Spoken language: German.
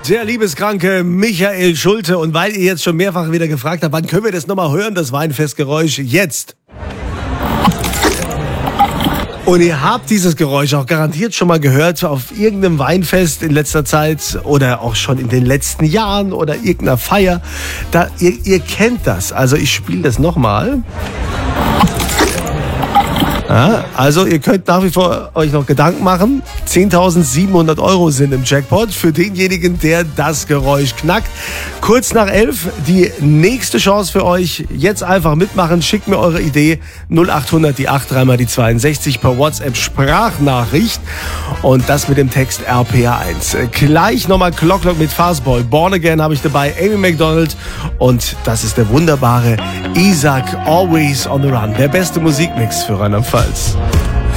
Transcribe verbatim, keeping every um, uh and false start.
Der liebeskranke Michael Schulte. Und weil ihr jetzt schon mehrfach wieder gefragt habt, wann können wir das nochmal hören, das Weinfestgeräusch? Jetzt. Und ihr habt dieses Geräusch auch garantiert schon mal gehört auf irgendeinem Weinfest in letzter Zeit oder auch schon in den letzten Jahren oder irgendeiner Feier. Da, ihr, ihr kennt das. Also ich spiele das nochmal. Ja, also ihr könnt nach wie vor euch noch Gedanken machen. zehntausendsiebenhundert Euro sind im Jackpot für denjenigen, der das Geräusch knackt. Kurz nach elf die nächste Chance für euch. Jetzt einfach mitmachen. Schickt mir eure Idee. null achthundert die acht, dreimal die zweiundsechzig per WhatsApp Sprachnachricht. Und das mit dem Text R P R eins. Gleich nochmal Clock Clock mit Fastball. Born Again habe ich dabei. Amy Macdonald. Und das ist der wunderbare Isaac Always on the Run. Der beste Musikmix für Rheinland-Pfalz.